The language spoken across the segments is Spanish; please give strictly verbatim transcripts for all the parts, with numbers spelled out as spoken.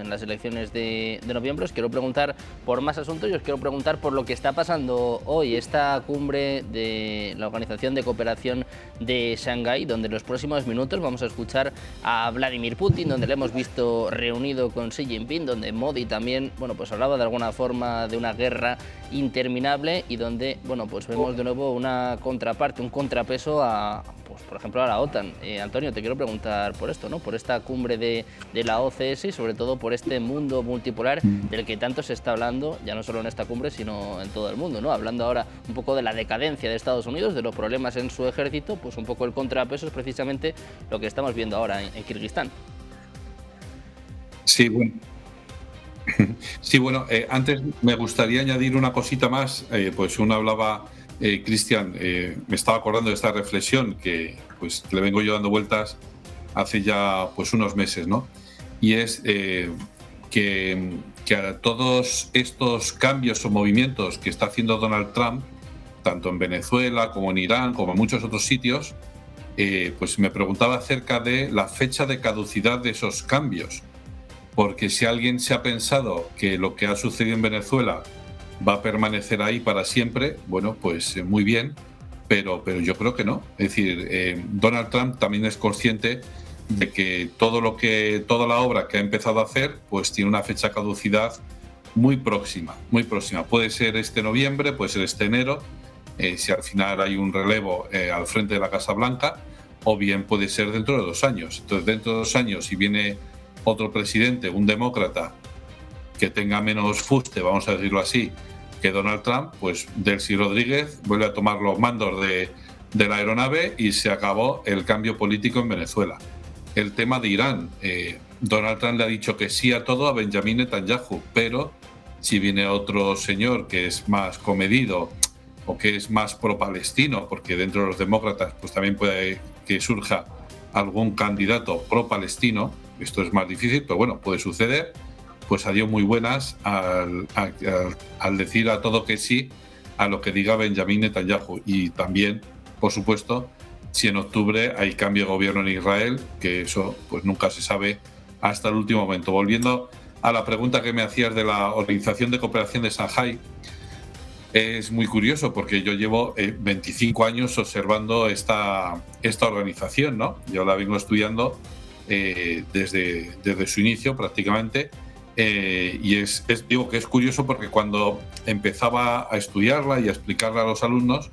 en las elecciones de, de noviembre. Os quiero preguntar por más asuntos y os quiero preguntar por lo que está pasando hoy, esta cumbre de la Organización de Cooperación de Shanghái, donde en los próximos minutos vamos a escuchar a Vladimir Putin, donde le hemos visto reunido con Xi Jinping, donde Modi también, bueno, pues hablaba de alguna forma de una guerra interminable y donde, bueno, pues vemos de nuevo una contraparte, un contrapeso a, pues por ejemplo, a la OTAN. Eh, Antonio, te quiero preguntar por esto, ¿no? Por esta cumbre de, de la O C S y sobre todo por este mundo multipolar del que tanto se está hablando, ya no solo en esta cumbre, sino en todo el mundo, ¿no? Hablando ahora un poco de la decadencia de Estados Unidos, de los problemas en su ejército, pues un poco el contrapeso es precisamente lo que estamos viendo ahora en, en Kirguistán. Sí, bueno. Sí, bueno, eh, antes me gustaría añadir una cosita más. Eh, pues uno hablaba, eh, Cristian, eh, me estaba acordando de esta reflexión que, pues, que le vengo yo dando vueltas hace ya pues unos meses, ¿no? Y es eh, que, que a todos estos cambios o movimientos que está haciendo Donald Trump, tanto en Venezuela como en Irán, como en muchos otros sitios, eh, pues me preguntaba acerca de la fecha de caducidad de esos cambios. Porque si alguien se ha pensado que lo que ha sucedido en Venezuela va a permanecer ahí para siempre, bueno, pues eh, muy bien, pero, pero yo creo que no. Es decir, eh, Donald Trump también es consciente de que todo lo que toda la obra que ha empezado a hacer, pues tiene una fecha de caducidad muy próxima, muy próxima. Puede ser este noviembre, puede ser este enero, eh, si al final hay un relevo eh, al frente de la Casa Blanca, o bien puede ser dentro de dos años. Entonces, dentro de dos años, si viene otro presidente, un demócrata, que tenga menos fuste, vamos a decirlo así, que Donald Trump, pues Delcy Rodríguez vuelve a tomar los mandos de, de la aeronave y se acabó el cambio político en Venezuela. El tema de Irán, eh, Donald Trump le ha dicho que sí a todo a Benjamin Netanyahu, pero si viene otro señor que es más comedido o que es más pro-palestino, porque dentro de los demócratas pues también puede que surja algún candidato pro-palestino, esto es más difícil, pero bueno, puede suceder, pues ha dio muy buenas al, al, al decir a todo que sí a lo que diga Benjamin Netanyahu. Y también, por supuesto, si en octubre hay cambio de gobierno en Israel, que eso pues nunca se sabe hasta el último momento. Volviendo a la pregunta que me hacías de la Organización de Cooperación de Shanghái, es muy curioso porque yo llevo eh, veinticinco años observando esta, esta organización, ¿no? Yo la vengo estudiando Eh, desde, desde su inicio prácticamente, eh, y es, es, digo que es curioso porque cuando empezaba a estudiarla y a explicarla a los alumnos,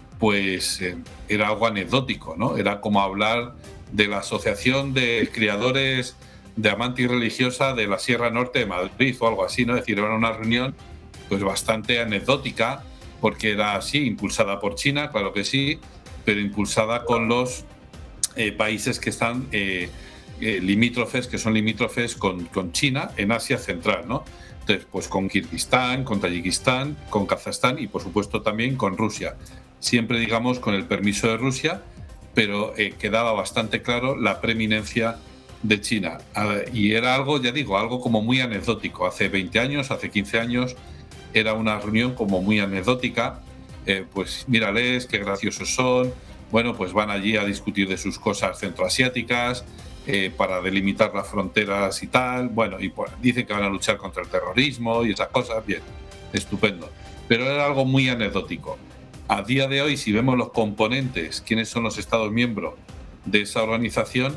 pues eh, era algo anecdótico, ¿no? Era como hablar de la Asociación de Criadores de Amantis Religiosa de la Sierra Norte de Madrid o algo así, ¿no? Es decir, era una reunión pues bastante anecdótica porque era así, impulsada por China, claro que sí, pero impulsada con los eh, países que están eh, Eh, limítrofes, que son limítrofes con, con China en Asia Central, ¿no? Entonces, pues con Kirguistán, con Tayikistán, con Kazajstán y, por supuesto, también con Rusia. Siempre, digamos, con el permiso de Rusia, pero eh, quedaba bastante claro la preeminencia de China. Ah, y era algo, ya digo, algo como muy anecdótico. Hace veinte años, hace quince años, era una reunión como muy anecdótica. Eh, pues mírales, qué graciosos son. Bueno, pues van allí a discutir de sus cosas centroasiáticas, Eh, para delimitar las fronteras y tal, bueno, y pues, dicen que van a luchar contra el terrorismo y esas cosas, bien, estupendo. Pero era algo muy anecdótico. A día de hoy, si vemos los componentes, quiénes son los Estados miembros de esa organización,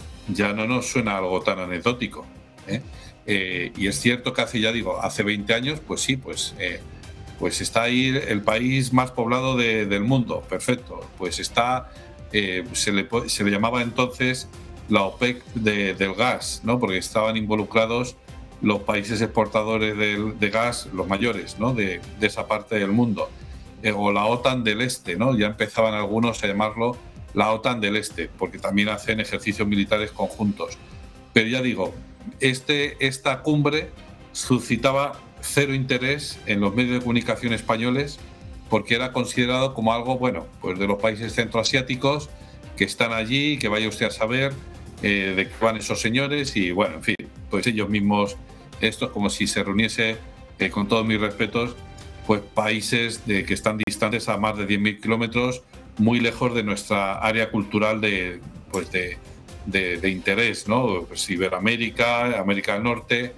ya no nos suena algo tan anecdótico, ¿eh? Eh, y es cierto que hace, ya digo, hace veinte años, pues sí, pues, eh, pues está ahí el país más poblado de, del mundo, perfecto. Pues está, eh, se, le, se le llamaba entonces la OPEC de, del gas, ¿no? Porque estaban involucrados los países exportadores de, de gas, los mayores, ¿no? de, de esa parte del mundo. Eh, o la OTAN del Este, ¿no? Ya empezaban algunos a llamarlo la OTAN del Este, porque también hacen ejercicios militares conjuntos. Pero ya digo, este, esta cumbre suscitaba cero interés en los medios de comunicación españoles porque era considerado como algo, bueno, pues de los países centroasiáticos que están allí, que vaya usted a saber eh, de qué van esos señores y, bueno, en fin, pues ellos mismos, esto es como si se reuniese, eh, con todos mis respetos, pues países de, que están distantes a más de diez mil kilómetros, muy lejos de nuestra área cultural de, pues de, de, de interés, ¿no? Pues Iberoamérica, América del Norte,